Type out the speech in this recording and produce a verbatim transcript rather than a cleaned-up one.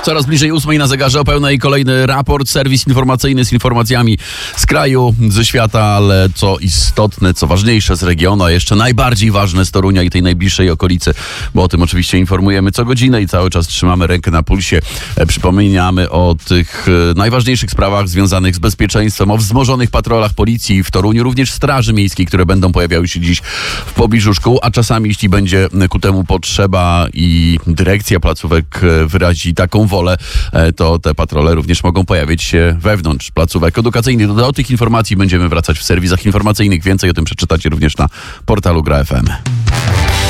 Coraz bliżej ósmej na zegarze o pełnej kolejny raport, serwis informacyjny z informacjami z kraju, ze świata, ale co istotne, co ważniejsze z regionu, a jeszcze najbardziej ważne z Torunia i tej najbliższej okolicy, bo o tym oczywiście informujemy co godzinę i cały czas trzymamy rękę na pulsie. Przypominamy o tych najważniejszych sprawach związanych z bezpieczeństwem, o wzmożonych patrolach policji w Toruniu, również Straży Miejskiej, które będą pojawiały się dziś w pobliżu szkół, a czasami, jeśli będzie ku temu potrzeba i dyrekcja placówek wyrazi taką wolę, to te patrole również mogą pojawić się wewnątrz placówek edukacyjnych. Do tych informacji będziemy wracać w serwisach informacyjnych. Więcej o tym przeczytacie również na portalu Gra F M.